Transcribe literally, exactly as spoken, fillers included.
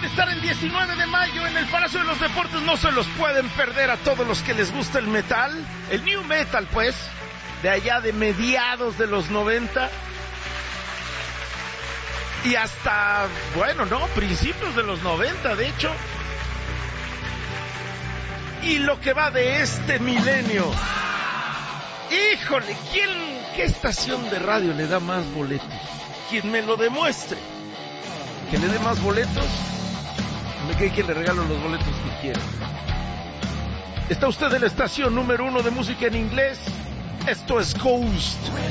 estar el diecinueve de mayo en el Palacio de los Deportes. No se los pueden perder a todos los que les gusta el metal, el new metal pues, de allá de mediados de los noventa y hasta, bueno, no, principios de los noventa de hecho, y lo que va de este milenio. Híjole, ¿quién, qué estación de radio le da más boletos? Quien me lo demuestre que le dé más boletos, me quede que le regalo los boletos que quiera. Está usted en la estación número uno de música en inglés. Esto es Ghost.